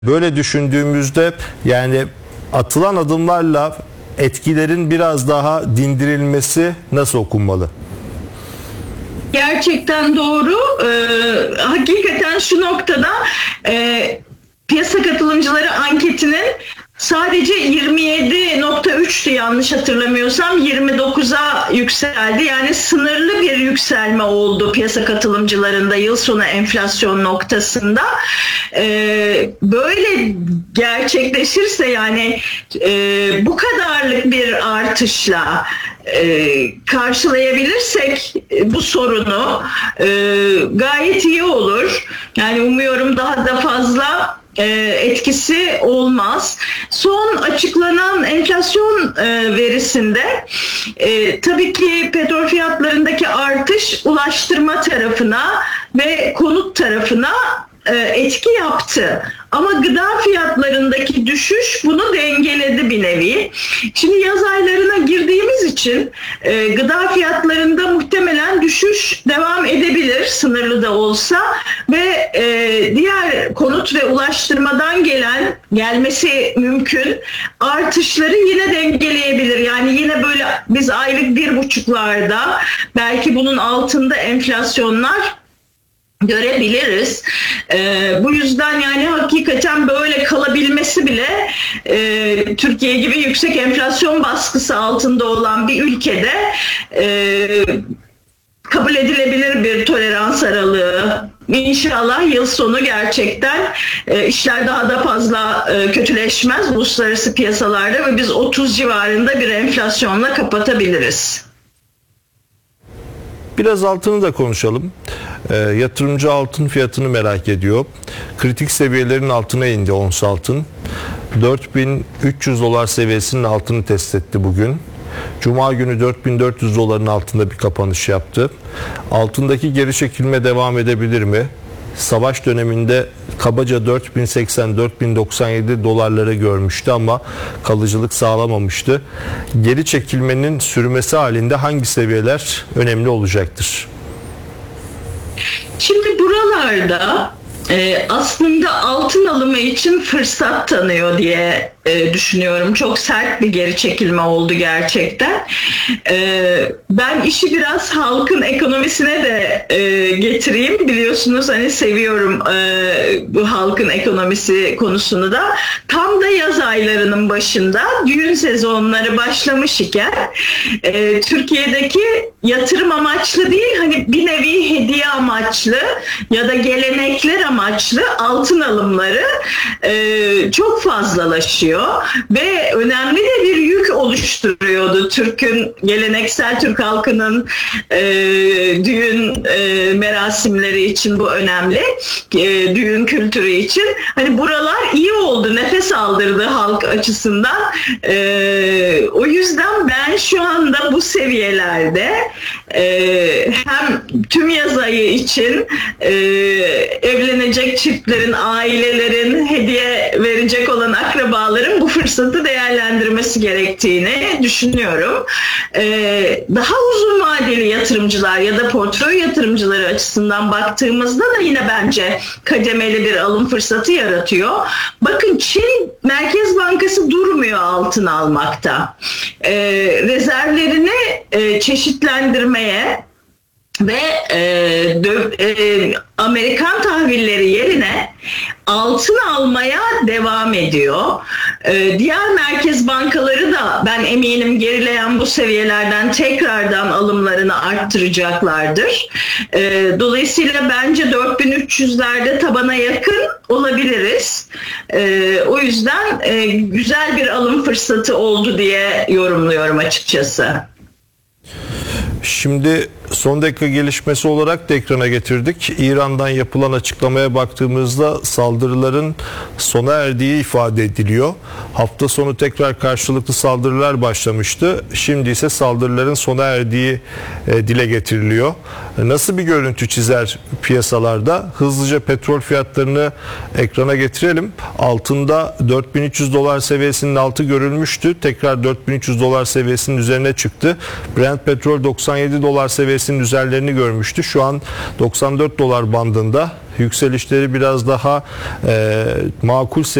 Böyle düşündüğümüzde yani atılan adımlarla etkilerin biraz daha dindirilmesi nasıl okunmalı? Gerçekten doğru. Hakikaten şu noktada piyasa katılımcıları anketinin sadece 27.3'tü yanlış hatırlamıyorsam 29'a yükseldi. Yani sınırlı bir yükselme oldu piyasa katılımcılarında yıl sonu enflasyon noktasında. Böyle gerçekleşirse yani bu kadarlık bir artışla karşılayabilirsek bu sorunu gayet iyi olur. Yani umuyorum daha da fazla etkisi olmaz. Son açıklanan enflasyon verisinde tabii ki petrol fiyatlarındaki artış ulaştırma tarafına ve konut tarafına etki yaptı. Ama gıda fiyatlarındaki düşüş bunu dengeledi bir nevi. Şimdi yaz aylarına girdiğimiz için gıda fiyatlarında muhtemelen düşüş devam edebilir sınırlı da olsa ve diğer konut ve ulaştırmadan gelmesi mümkün artışları yine dengeleyebilir. Yani yine böyle biz aylık 1,5'larda belki bunun altında enflasyonlar görebiliriz. Bu yüzden yani hakikaten böyle kalabilmesi bile Türkiye gibi yüksek enflasyon baskısı altında olan bir ülkede kabul edilebilir bir tolerans aralığı. İnşallah yıl sonu gerçekten işler daha da fazla kötüleşmez uluslararası piyasalarda ve biz 30 civarında bir enflasyonla kapatabiliriz. Biraz altını da konuşalım. Yatırımcı altın fiyatını merak ediyor. Kritik seviyelerin altına indi ons altın. 4.300 dolar seviyesinin altını test etti bugün. Cuma günü 4.400 doların altında bir kapanış yaptı. Altındaki geri çekilme devam edebilir mi? Savaş döneminde kabaca 4.080-4.097 dolarları görmüştü ama kalıcılık sağlamamıştı. Geri çekilmenin sürmesi halinde hangi seviyeler önemli olacaktır? Şimdi buralarda aslında altın alımı için fırsat tanıyor diye düşünüyorum. Çok sert bir geri çekilme oldu gerçekten. Ben işi biraz halkın ekonomisine de getireyim. Biliyorsunuz hani seviyorum bu halkın ekonomisi konusunu da. Tam da yaz aylarının başında düğün sezonları başlamış iken Türkiye'deki yatırım amaçlı değil hani bir nevi hediye amaçlı ya da gelenekler amaçlı altın alımları çok fazlalaşıyor ve önemli de bir yük oluşturuyordu geleneksel Türk halkının düğün merasimleri için bu önemli düğün kültürü için hani buralar iyi oldu, nefes aldırdı halk açısından. O yüzden ben şu anda bu seviyelerde hem tüm yaz ayı için evlenecek çiftlerin, ailelerin, hediye verecek olan akrabaların bu fırsatı değerlendirmesi gerektiğini düşünüyorum. Daha uzun vadeli yatırımcılar ya da portföy yatırımcıları açısından baktığımızda da yine bence kademeli bir alım fırsatı yaratıyor. Bakın Çin Merkez Bankası durmuyor altın almakta. Rezervlerini çeşitlendirmeye ve Amerikan tahvilleri yerine altın almaya devam ediyor. Diğer merkez bankaları da ben eminim gerileyen bu seviyelerden tekrardan alımlarını arttıracaklardır. Dolayısıyla bence 4.300'lerde tabana yakın olabiliriz. O yüzden güzel bir alım fırsatı oldu diye yorumluyorum açıkçası. Şimdi son dakika gelişmesi olarak da ekrana getirdik. İran'dan yapılan açıklamaya baktığımızda saldırıların sona erdiği ifade ediliyor. Hafta sonu tekrar karşılıklı saldırılar başlamıştı. Şimdi ise saldırıların sona erdiği dile getiriliyor. Nasıl bir görüntü çizer piyasalarda? Hızlıca petrol fiyatlarını ekrana getirelim. Altında 4.300 dolar seviyesinin altı görülmüştü. Tekrar 4.300 dolar seviyesinin üzerine çıktı. Brent petrol 97 dolar seviyesi zirvesinin üzerlerini görmüştü. Şu an 94 dolar bandında, yükselişleri biraz daha makul